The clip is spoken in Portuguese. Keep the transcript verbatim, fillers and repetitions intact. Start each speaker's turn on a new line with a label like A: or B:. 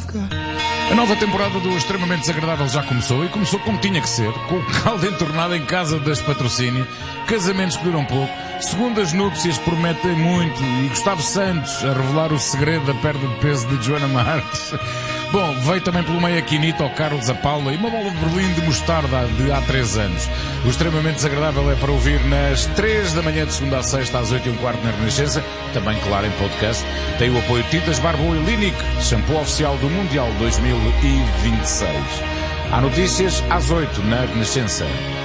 A: A nova temporada do Extremamente Desagradável já começou e começou como tinha que ser, com o caldo entornado em casa das patrocínio, casamentos que duram pouco, segundas núpcias que prometem muito e Gustavo Santos a revelar o segredo da perda de peso de Joana Marques. Bom, veio também pelo meio a Quinito, ao Carlos, a Paula e uma bola de Berlim de mostarda de há três anos. O Extremamente Desagradável é para ouvir nas três da manhã de segunda a sexta às oito e um quarto na Renascença, também, claro, em podcast. Tem o apoio de Tintas Barbo e Linic, shampoo oficial do Mundial dois mil e vinte e seis. Há notícias às oito na Renascença.